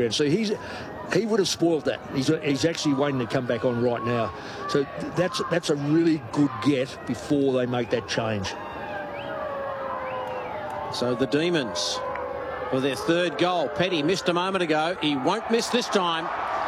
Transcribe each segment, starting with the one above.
ground. So he would have spoiled that. He's actually waiting to come back on right now. So that's a really good get before they make that change. So the Demons for their third goal. Petty missed a moment ago. He won't miss this time.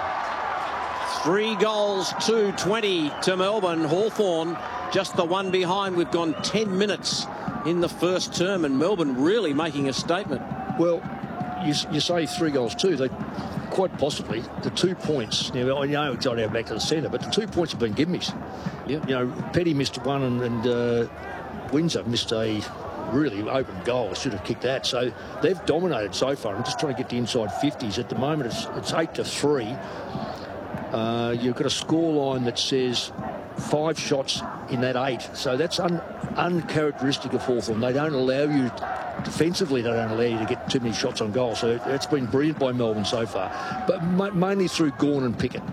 3 goals to 20 to Melbourne. Hawthorn just the one behind. We've gone 10 minutes in the first term, and Melbourne really making a statement. Well, you say 3 goals too. They quite possibly the 2 points. Now I know it's on our back to the centre, but the 2 points have been gimmies. Yeah. You know, Petty missed one, and Windsor missed a really open goal. I should have kicked that. So they've dominated so far. I'm just trying to get the inside 50s. At the moment, it's 8-3. You've got a score line that says 5 shots in that 8. So that's uncharacteristic of Hawthorn. They don't allow you, defensively, they don't allow you to get too many shots on goal. So it's been brilliant by Melbourne so far. But mainly through Gawn and Pickett.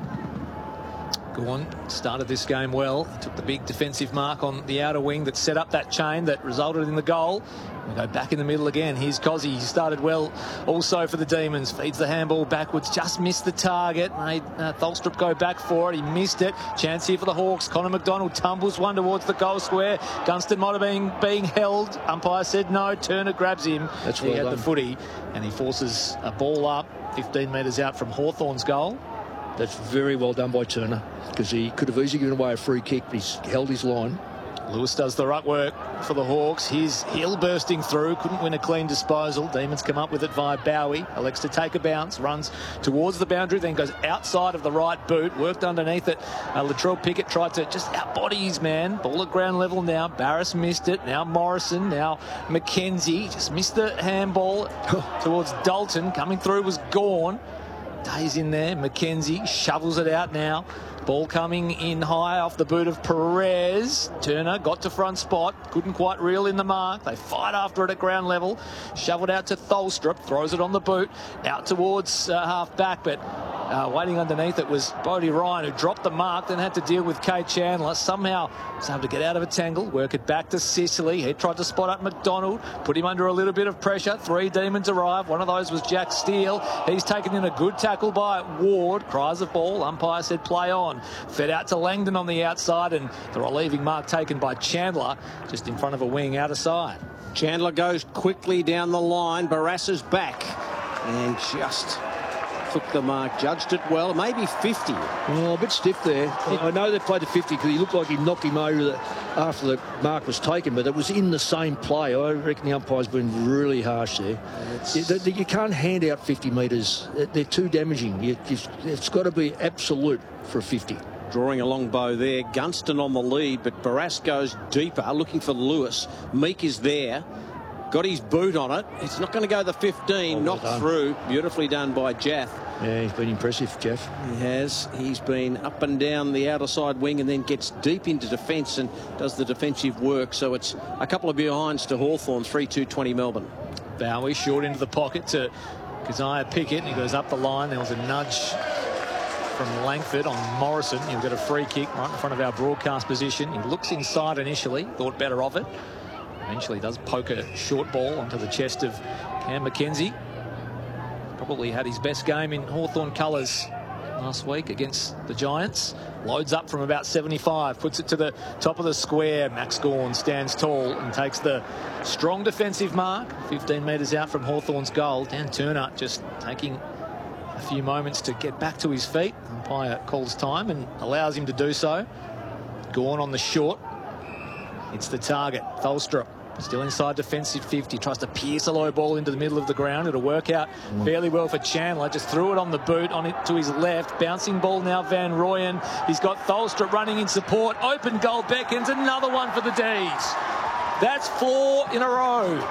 Gawn started this game well. Took the big defensive mark on the outer wing that set up that chain that resulted in the goal. We go back in the middle again. Here's Cozzy. He started well also for the Demons. Feeds the handball backwards. Just missed the target. Made Tholstrup go back for it. He missed it. Chance here for the Hawks. Connor McDonald tumbles one towards the goal square. Gunston might have been being held. Umpire said no. Turner grabs him. That's he well had done. the footy, and he forces a ball up 15 metres out from Hawthorn's goal. That's very well done by Turner, because he could have easily given away a free kick, but he's held his line. Lewis does the ruck work for the Hawks. Here's Hill bursting through. Couldn't win a clean disposal. Demons come up with it via Bowie. Elects to take a bounce. Runs towards the boundary. Then goes outside of the right boot. Worked underneath it. Latrell Pickett tried to just outbody his man. Ball at ground level now. Barris missed it. Now Morrison. Now McKenzie. Just missed the handball towards Dalton. Coming through was Gawn. Days in there. McKenzie shovels it out now. Ball coming in high off the boot of Perez. Turner got to front spot. Couldn't quite reel in the mark. They fight after it at ground level. Shoveled out to Tholstrup. Throws it on the boot. Out towards half back, but waiting underneath it was Bodie Ryan, who dropped the mark, then had to deal with Kate Chandler. Somehow was able to get out of a tangle, work it back to Sicily. He tried to spot up McDonald, put him under a little bit of pressure. 3 Demons arrive. One of those was Jack Steele. He's taken in a good tackle by Ward. Cries of ball. Umpire said play on. Fed out to Langdon on the outside, and the relieving mark taken by Chandler just in front of a wing out of side. Chandler goes quickly down the line. Barassa's back and just took the mark, judged it well, maybe 50. Oh, a bit stiff there. I know they played the 50 because he looked like he knocked him over after the mark was taken, but it was in the same play. I reckon the umpire's been really harsh there. You can't hand out 50 metres. They're too damaging. It's got to be absolute for a 50. Drawing a long bow there. Gunston on the lead, but Barrass goes deeper, looking for Lewis. Meek is there. Got his boot on it. It's not going to go the 15. Knocked through. Beautifully done by Jaff. Yeah, he's been impressive, Jaff. He has. He's been up and down the outer side wing and then gets deep into defence and does the defensive work. So it's a couple of behinds to Hawthorn. 3-2-20 Melbourne. Bowie short into the pocket to Keziah Pickett. He goes up the line. There was a nudge from Langford on Morrison. You've got a free kick right in front of our broadcast position. He looks inside initially. Thought better of it. Eventually does poke a short ball onto the chest of Cam McKenzie. Probably had his best game in Hawthorn colours last week against the Giants. Loads up from about 75, puts it to the top of the square. Max Gawn stands tall and takes the strong defensive mark. 15 metres out from Hawthorn's goal. Dan Turner just taking a few moments to get back to his feet. Umpire calls time and allows him to do so. Gawn on the short. It's the target. Tholstrup. Still inside defensive 50. Tries to pierce a low ball into the middle of the ground. It'll work out fairly well for Chandler. Just threw it on the boot, on it to his left. Bouncing ball now, Van Rooyen. He's got Tholstrup running in support. Open goal beckons. Another one for the D's. That's 4 in a row.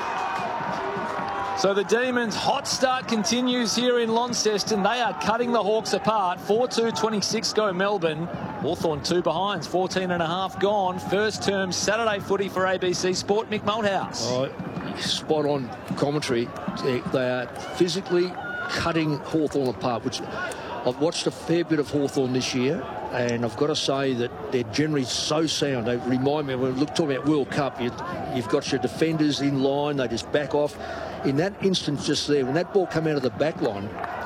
So the Demons' hot start continues here in Launceston. They are cutting the Hawks apart. 4-2-26 go Melbourne. Hawthorn 2 behinds, 14 and a half gone. First term Saturday footy for ABC Sport. Mick Malthouse. Oh, spot on commentary. They are physically cutting Hawthorn apart, which I've watched a fair bit of Hawthorn this year, and I've got to say that they're generally so sound. They remind me, when we talking about World Cup, you've got your defenders in line, they just back off. In that instance just there, when that ball came out of the back line,